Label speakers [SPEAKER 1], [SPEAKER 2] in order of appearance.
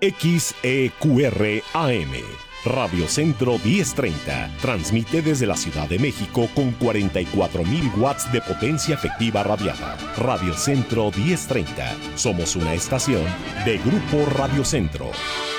[SPEAKER 1] XEQR-AM. Radio Centro 1030 transmite desde la Ciudad de México con 44.000 watts de potencia efectiva radiada. Radio Centro 1030. Somos una estación de Grupo Radio Centro.